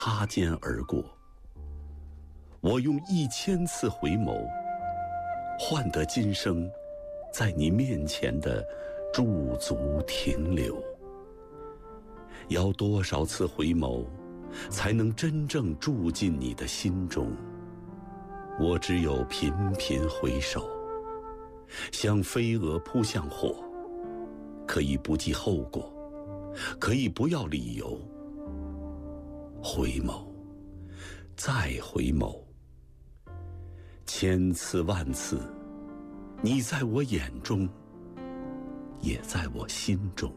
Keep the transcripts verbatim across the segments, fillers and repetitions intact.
擦肩而过。我用一千次回眸，换得今生在你面前的驻足停留。要多少次回眸，才能真正住进你的心中？我只有频频回首，像飞蛾扑向火，可以不计后果，可以不要理由。回眸，再回眸，千次万次，你在我眼中，也在我心中。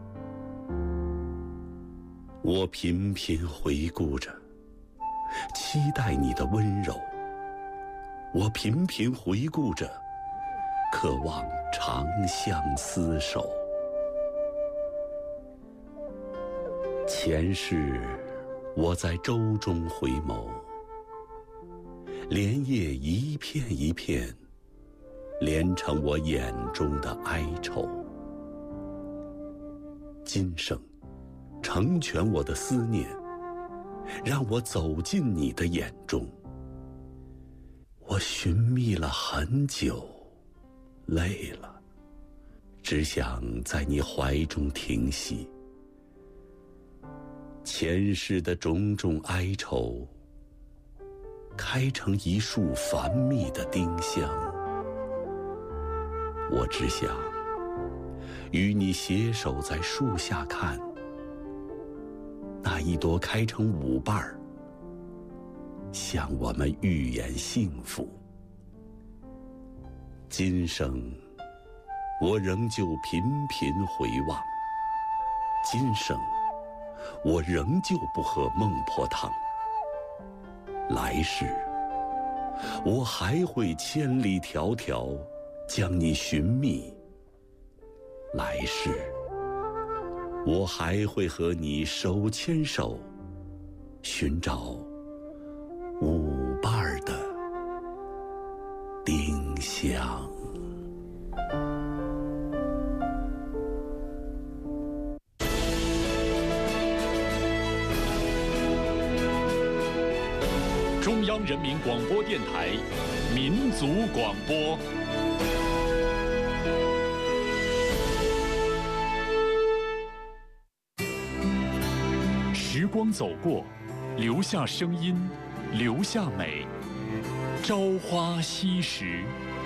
我频频回顾着，期待你的温柔；我频频回顾着，渴望长相厮守。前世我在舟中回眸，莲叶一片一片，连成我眼中的哀愁。今生成全我的思念，让我走进你的眼中。我寻觅了很久，累了，只想在你怀中停息。前世的种种哀愁，开成一束繁密的丁香。我只想与你携手在树下看，那一朵开成五瓣儿，向我们预言幸福。今生我仍旧频频回望，今生我仍旧不喝孟婆汤。来世我还会千里迢迢将你寻觅，来世我还会和你手牵手，寻找五瓣的丁香。 中央人民广播电台民族广播。时光走过，留下声音，留下美。朝花夕拾。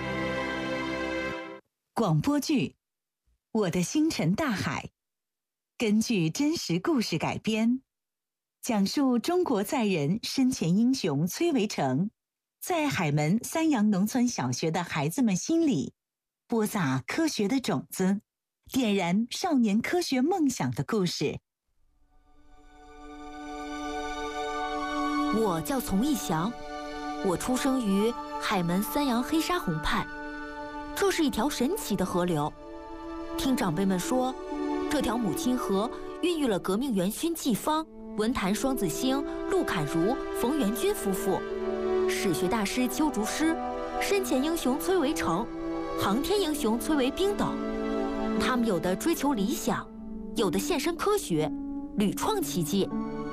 广播剧《我的星辰大海》，根据真实故事改编，讲述中国载人身前英雄崔维成在海门三阳农村小学的孩子们心里播撒科学的种子，点燃少年科学梦想的故事。 我叫丛义祥，我出生于海门三阳黑沙湖畔，这是一条神奇的河流。听长辈们说，这条母亲河孕育了革命元勋季芳、文坛双子星陆侃如、冯元军夫妇，史学大师邱竹师、身前英雄崔维成、航天英雄崔维兵等。他们有的追求理想，有的献身科学，屡创奇迹。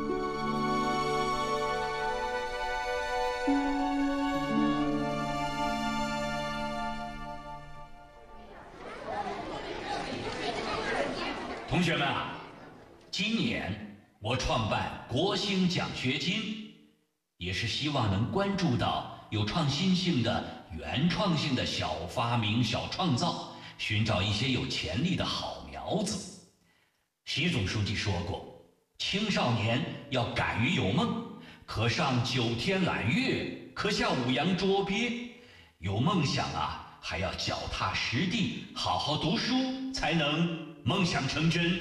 同学们啊，今年我创办国兴奖学金，也是希望能关注到有创新性的、原创性的小发明、小创造，寻找一些有潜力的好苗子。习总书记说过，青少年要敢于有梦，可上九天揽月，可下五洋捉鳖。有梦想啊，还要脚踏实地，好好读书，才能梦想成真。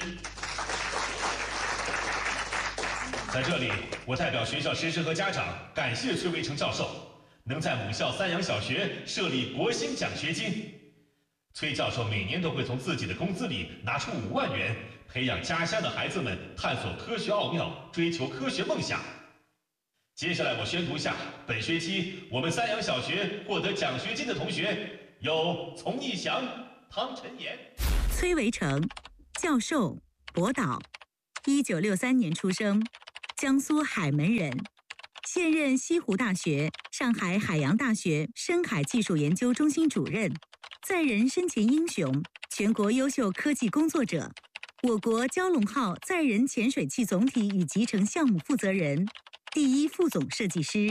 在这里，我代表学校师生和家长感谢崔维成教授能在母校三阳小学设立国兴奖学金。崔教授每年都会从自己的工资里拿出五万元，培养家乡的孩子们探索科学奥妙，追求科学梦想。接下来我宣读下本学期我们三阳小学获得奖学金的同学有丛义祥、汤晨岩。 崔维成，教授，博导，一九六三年出生， 江苏海门人，现任西湖大学、上海海洋大学深海技术研究中心主任，载人深潜英雄，全国优秀科技工作者，我国蛟龙号载人潜水器总体与集成项目负责人，第一副总设计师。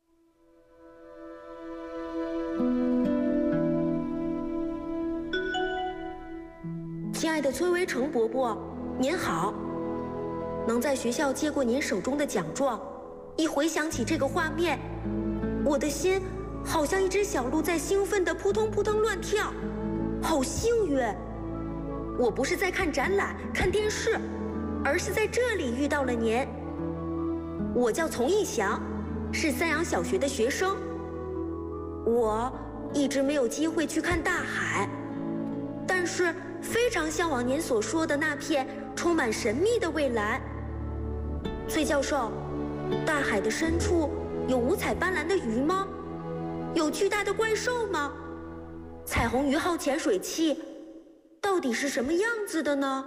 亲爱的崔维成伯伯，您好！能在学校接过您手中的奖状，一回想起这个画面，我的心好像一只小鹿在兴奋地扑通扑通乱跳，好幸运！我不是在看展览、看电视，而是在这里遇到了您。我叫丛义祥，是三阳小学的学生。我一直没有机会去看大海，但是非常向往您所说的那片充满神秘的蔚蓝。崔教授，大海的深处有五彩斑斓的鱼吗？有巨大的怪兽吗？彩虹鱼号潜水器到底是什么样子的呢？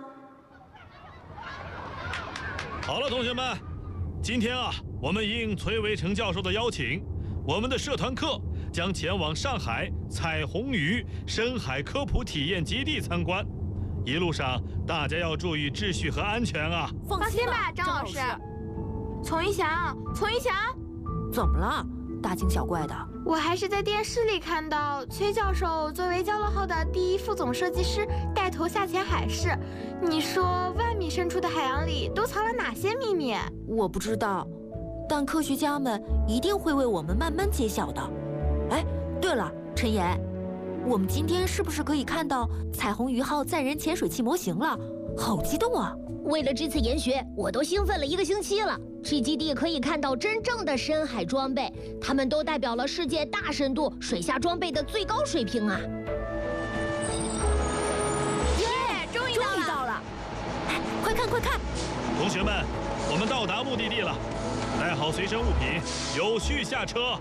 好了，同学们，今天啊，我们应崔维成教授的邀请，我们的社团课将前往上海彩虹鱼深海科普体验基地参观。一路上大家要注意秩序和安全啊！ 放心吧，张老师。丛一翔，丛一翔， 怎么了？大惊小怪的。 我还是在电视里看到崔教授作为蛟龙号的第一副总设计师带头下潜海试。你说万米深处的海洋里都藏了哪些秘密？ 我不知道，但科学家们一定会为我们慢慢揭晓的。哎，对了，陈岩，我们今天是不是可以看到彩虹鱼号载人潜水器模型了？好激动啊！ 为了这次研学，我都兴奋了一个星期了。去基地可以看到真正的深海装备，它们都代表了世界大深度水下装备的最高水平啊！ 耶，终于到了！ 终于到了！哎，快看快看！ 同学们，我们到达目的地了，带好随身物品，有序下车。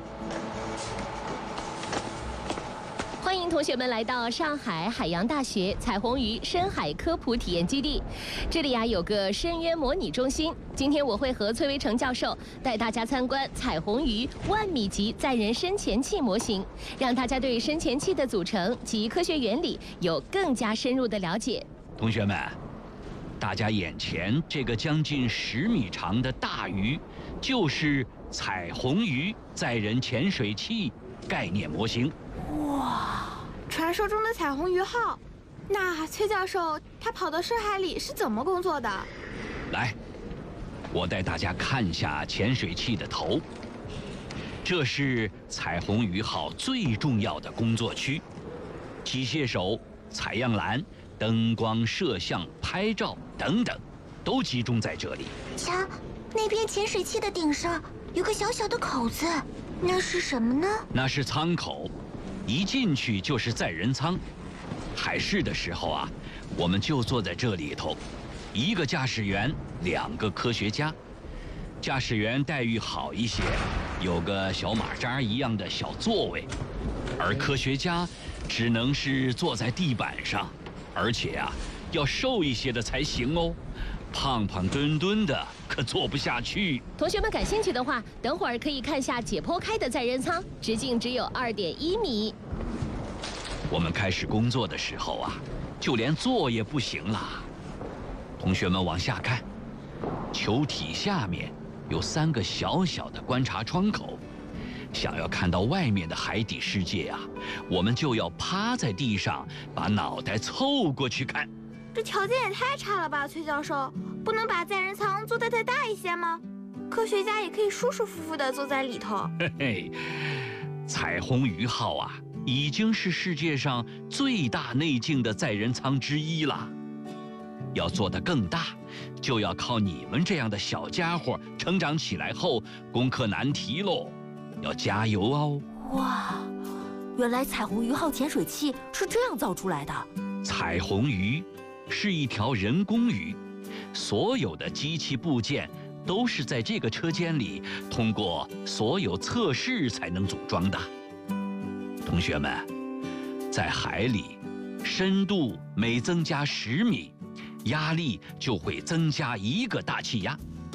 欢迎同学们来到上海海洋大学彩虹鱼深海科普体验基地。这里啊有个深渊模拟中心。今天我会和崔维成教授带大家参观彩虹鱼万米级载人深潜器模型，让大家对深潜器的组成及科学原理有更加深入的了解。 同学们，大家眼前这个将近十米长的大鱼，就是彩虹鱼载人潜水器概念模型。 哇，传说中的彩虹鱼号，那崔教授他跑到深海里是怎么工作的？ 来，我带大家看一下潜水器的头。这是彩虹鱼号最重要的工作区，机械手、采样篮、灯光、摄像、拍照等等，都集中在这里。 瞧，那边潜水器的顶上有个小小的口子，那是什么呢？ 那是舱口。一进去就是载人舱，海试的时候啊，我们就坐在这里头，一个驾驶员，两个科学家。驾驶员待遇好一些，有个小马扎一样的小座位，而科学家只能是坐在地板上，而且啊，要瘦一些的才行哦。胖胖墩墩的可坐不下去。 同学们感兴趣的话，等会儿可以看下解剖开的载人舱，直径只有二点一米。 我们开始工作的时候啊，就连坐也不行了。同学们往下看，球体下面有三个小小的观察窗口。想要看到外面的海底世界啊，我们就要趴在地上，把脑袋凑过去看。 这条件也太差了吧，崔教授，不能把载人舱做得再大一些吗？科学家也可以舒舒服服地坐在里头。 嘿嘿，彩虹鱼号啊，已经是世界上最大内径的载人舱之一了。要做得更大，就要靠你们这样的小家伙成长起来后攻克难题喽，要加油哦！ 哇，原来彩虹鱼号潜水器是这样造出来的。 彩虹鱼是一条人工鱼，所有的机器部件都是在这个车间里通过所有测试才能组装的。同学们，在海里，深度每增加十米，压力就会增加一个大气压。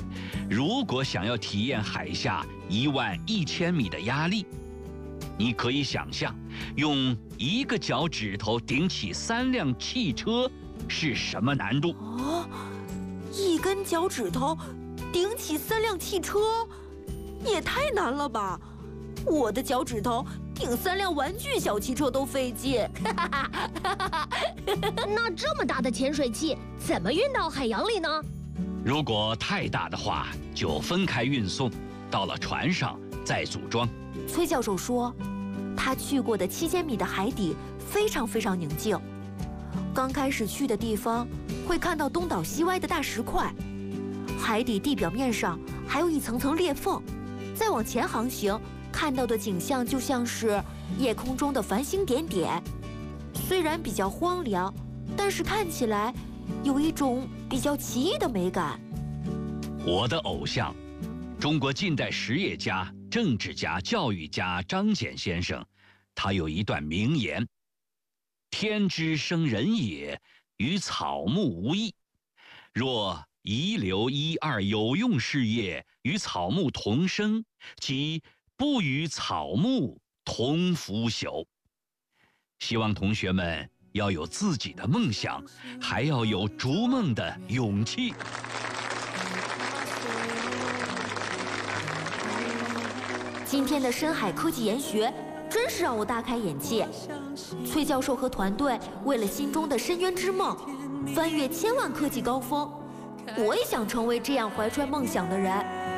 如果想要体验海下一万一千米的压力，你可以想象，用一个脚趾头顶起三辆汽车是什么难度？ 哦，一根脚趾头顶起三辆汽车，也太难了吧！我的脚趾头顶三辆玩具小汽车都费劲。 那这么大的潜水器怎么运到海洋里呢？ 如果太大的话，就分开运送，到了船上再组装。 崔教授说，他去过的七千米的海底非常非常宁静。刚开始去的地方会看到东倒西歪的大石块，海底地表面上还有一层层裂缝。再往前航行，看到的景象就像是夜空中的繁星点点。虽然比较荒凉，但是看起来有一种比较奇异的美感。 我的偶像，中国近代实业家、政治家、教育家张謇先生，他有一段名言：天之生人也，与草木无异。若遗留一二有用事业与草木同生，即不与草木同腐朽。希望同学们要有自己的梦想，还要有逐梦的勇气。 今天的深海科技研学真是让我大开眼界。崔教授和团队为了心中的深渊之梦，翻越千万科技高峰。我也想成为这样怀揣梦想的人。